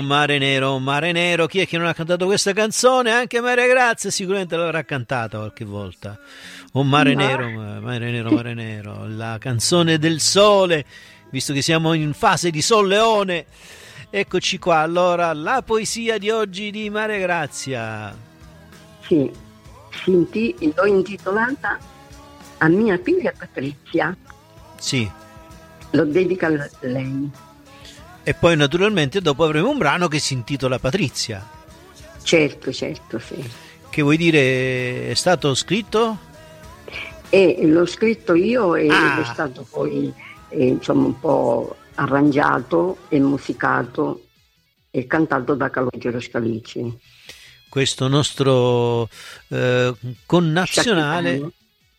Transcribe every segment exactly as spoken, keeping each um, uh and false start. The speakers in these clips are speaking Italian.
Mare nero, mare nero, chi è che non ha cantato questa canzone? Anche Maria Grazia sicuramente l'avrà cantata qualche volta. Un mare No. nero, mare nero, mare nero, la canzone del sole, visto che siamo in fase di Sol Leone. Eccoci qua, allora, la poesia di oggi di Maria Grazia. Sì, sì, l'ho intitolata a mia figlia Patrizia. Sì. Lo dedica a lei. E poi naturalmente dopo avremo un brano che si intitola Patrizia. Certo, certo, sì. Che vuoi dire, è stato scritto? E l'ho scritto io e Ah. è stato poi eh, insomma un po' arrangiato e musicato e cantato da Calogero Scalici. Questo nostro eh, connazionale Sciacchitano.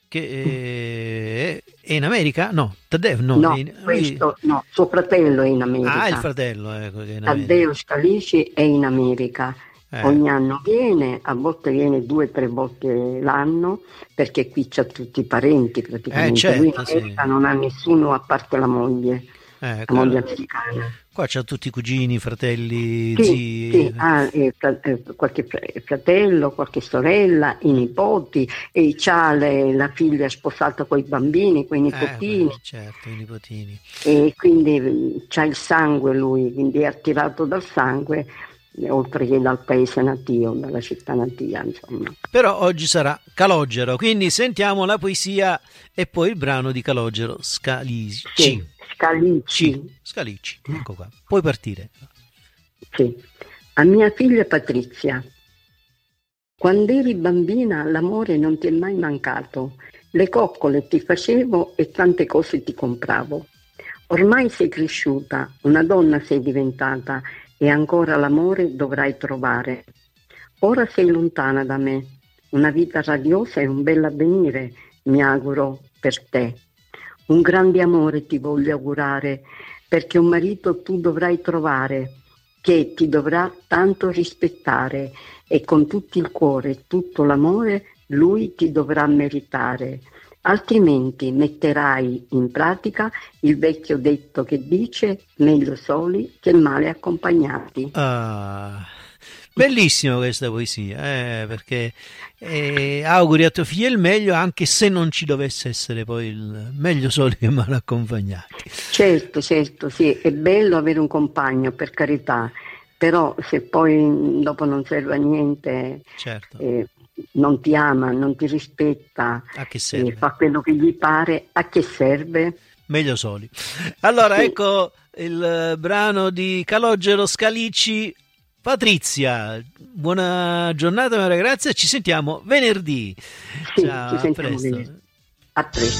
che è, è in America? No, Taddeo no. No, è in, questo no, suo fratello è in America. Ah, il fratello, ecco, che è in America. Taddeo Scalici è in America. Eh. Ogni anno viene, a volte viene due o tre volte l'anno, perché qui c'ha tutti i parenti praticamente. Eh, certo, Lui in America sì. non ha nessuno a parte la moglie, Eh, la moglie qua, americana. qua c'ha tutti i cugini, fratelli, Sì, zii. sì, ha eh, fra- eh, qualche fr- fratello, qualche sorella, i nipoti, e c'ha le- la figlia sposata con i bambini, con i nipotini, Eh, certo, i nipotini. e quindi eh, c'ha il sangue lui, quindi è attirato dal sangue, eh, oltre che dal paese natio, dalla città natia, insomma. Però oggi sarà Calogero, quindi sentiamo la poesia e poi il brano di Calogero Scalici. Sì, Scalici. Scalici, ecco qua. Puoi partire. Sì. A mia figlia Patrizia. Quando eri bambina l'amore non ti è mai mancato, le coccole ti facevo e tante cose ti compravo. Ormai sei cresciuta, una donna sei diventata e ancora l'amore dovrai trovare. Ora sei lontana da me, una vita radiosa e un bel avvenire, mi auguro per te. Un grande amore ti voglio augurare, perché un marito tu dovrai trovare, che ti dovrà tanto rispettare e con tutto il cuore, tutto l'amore, lui ti dovrà meritare. Altrimenti metterai in pratica il vecchio detto che dice meglio soli che male accompagnati. Ah, bellissima questa poesia, eh, perché eh, auguri a tuo figlio il meglio, anche se non ci dovesse essere poi il meglio soli che male accompagnati. Certo, certo, sì, è bello avere un compagno, per carità, però se poi dopo non serve a niente, certo. eh, non ti ama, non ti rispetta, a che serve? Eh, fa quello che gli pare, a che serve? Meglio soli. Allora, sì. Ecco il brano di Calogero Scalici, Patrizia. Buona giornata, Maria Grazia, ci sentiamo venerdì. Sì, Ciao, ci a sentiamo presto. venerdì. A presto.